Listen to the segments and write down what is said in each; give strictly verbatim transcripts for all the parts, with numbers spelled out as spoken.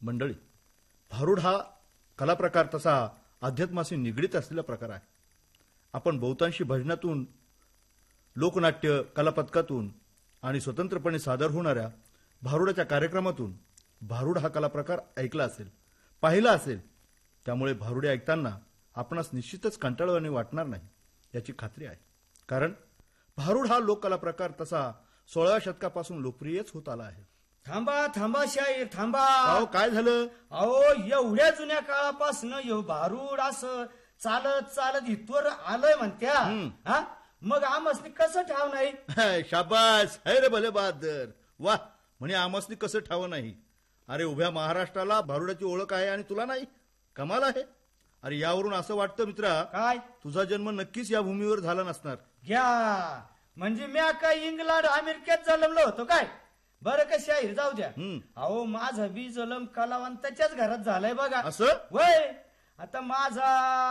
मंडळी, भारुड हा कलाप्रकार तसा अध्यात्माशी निगडीत असलेला प्रकार आहे. आपण बहुतांशी भजनातून, लोकनाट्य कलापथकातून आणि स्वतंत्रपणे सादर होणाऱ्या भारुडाच्या कार्यक्रमातून भारुड हा कलाप्रकार ऐकला असेल, पाहिला असेल. त्यामुळे भारुडे ऐकताना आपणास निश्चितच कंटाळवाणे वाटणार नाही याची खात्री आहे. कारण भारुड हा लोककला प्रकार तसा सोळाव्या शतकापासून लोकप्रियच होत आला आहे. थांबा थांबा शाहीर थांबा. अहो काय झालं? अहो एवढ्या जुन्या काळापासून यो भारुड असं चालत चालत इथवर आलंय म्हणत्या. हा मग आमसनी कसं ठाव नाही? शाबास, है रे भले बहादर. वा, म्हणे आमसनी कसं ठाव नाही? अरे उभ्या महाराष्ट्राला भारुडाची ओळख आहे आणि तुला नाही? कमाल आहे. अरे यावरून असं वाटतं मित्रा, काय तुझा जन्म नक्कीच या भूमीवर झाला नसणार. घ्या म्हणजे म्या काय इंग्लंड अमेरिकेत जन्मलो होतो काय? बरं का शाहीर जाऊ द्या. अहो माझा बी जन्म कलावंताच्याच घरात झालाय बघा. असं वय आता माझा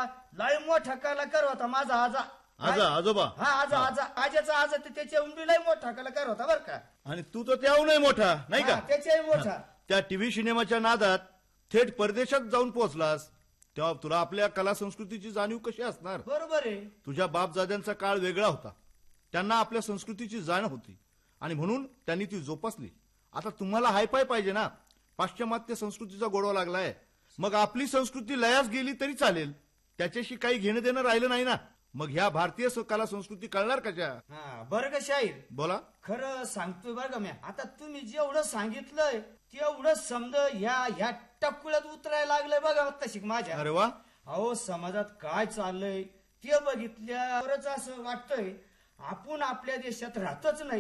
लय मोठा कलाकार होता माझा आजा. आजा आजोबा? हा आजा आजा आजाचा आजा तर त्याच्या बी लय मोठा कलाकार होता बरं का. आणि तू तर त्याहूनही मोठा नाही का? त्याच्याही मोठा. त्या टीव्ही सिनेमाच्या नादात थेट परदेशात जाऊन पोहोचलास तेव्हा तुला आपल्या कला संस्कृतीची जाणीव कशी असणार? बरोबर आहे. तुझ्या बापजाद्यांचा काळ वेगळा होता, त्यांना आपल्या संस्कृतीची जाण होती आणि म्हणून त्यांनी ती जोपासली. आता तुम्हाला हायपाय पाहिजे ना, पाश्चिमात्य संस्कृतीचा गोडवा लागलाय. मग आपली संस्कृती लयास गेली तरी चालेल, त्याच्याशी काही घेणं देणं राहिलं नाही ना. मग ह्या भारतीय कला संस्कृती कळणार कशा? हा बरं का शाहीर, बोला. खरं सांगतोय बरं का मी. आता तुम्ही जेवढं सांगितलंय तेवढं समज ह्या ह्या टकुळ्यात उतरायला लागलंय बघा तशी माझ्या. अरे वा. अहो समाजात काय चाललंय ते बघितल्यावरच असं वाटतंय आपण आपल्या देशात राहतच नाही.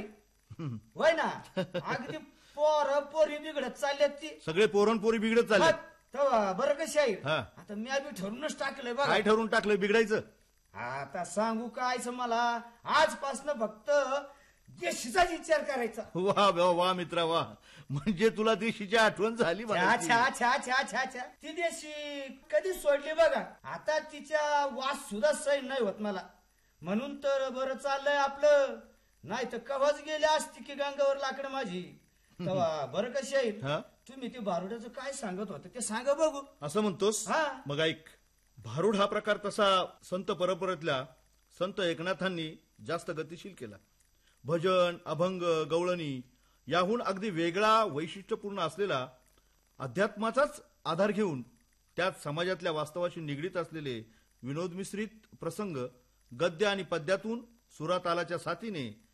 वय ना. अगदी पोर पोरी बिघडत चालल्यात ती. सगळे पोरण-पोरी बिघडत चालले. बरं का शाहीर, आता मी आधी ठरूनच टाकलंय बघा. काय ठरवून टाकलंय बिघडायचं? आता सांगू कायच मला, आजपासनं फक्त देशीचाच विचार करायचा. वा वा वा मित्रा वा, म्हणजे तुला देशीची आठवण झाली. छा छा छा छा छा छा. ती देशी कधी सोडली बघा. आता तिच्या वास सुद्धा सैन नाही होत मला. म्हणून तर बरं चाललंय आपलं, नाही तर कवाच गेली असती की गंगावर लाकडं माझी. तेव्हा बरं का शाहीर, तुम्ही ते भारुडाचं काय सांगत होते ते सांगा बघू. असं म्हणतोस? मग ऐक. भारुड हा प्रकार तसा संत परंपरेतल्या संत एकनाथांनी जास्त गतिशील केला. भजन, अभंग, गवळणी याहून अगदी वेगळा वैशिष्ट्यपूर्ण असलेला अध्यात्माचाच आधार घेऊन त्यात समाजातल्या वास्तवाशी निगडीत असलेले विनोद मिश्रित प्रसंग गद्य आणि पद्यातून सुरातालाच्या साथीने